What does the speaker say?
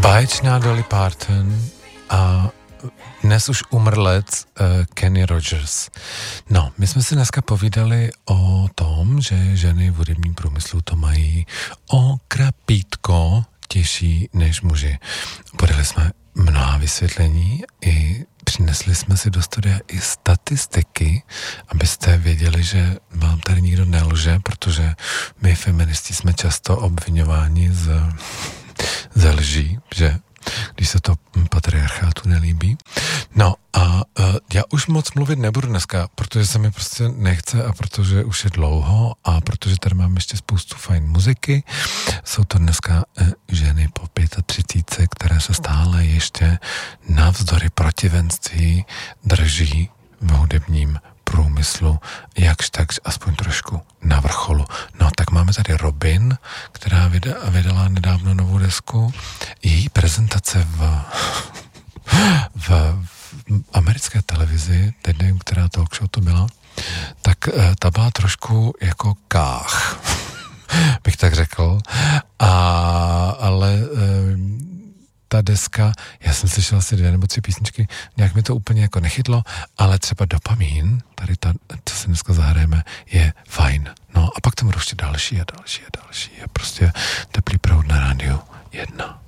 Báječná Dolly Parton a dnes už umrlec Kenny Rogers. No, my jsme si dneska povídali o tom, že ženy v hudebním průmyslu to mají o krapítko těžší než muži. Podali jsme mnoha vysvětlení i přinesli jsme si do studia i statistiky, abyste věděli, že vám tady nikdo nelže, protože my feministi jsme často obvinováni ze lží, že když se to patriarchátu nelíbí. No a já už moc mluvit nebudu dneska, protože se mi prostě nechce a protože už je dlouho a protože tady mám ještě spoustu fajn muziky. Jsou to dneska ženy po 35, které se stále ještě navzdory protivenství drží v hudebním průmyslu, jakž tak aspoň trošku na vrcholu. No tak máme tady Robin, která vydala nedávno novou desku. Její prezentace v americké televizi, teď nevím, která talk show to byla, tak ta byla trošku jako kách, bych tak řekl. Ale ta deska, já jsem slyšel asi 2 nebo 3 písničky, nějak mi to úplně jako nechytlo, ale třeba Dopamin, tady co si dneska zahrajeme, je fajn. No a pak tam budou ještě další a prostě teplý proud na rádiu 1.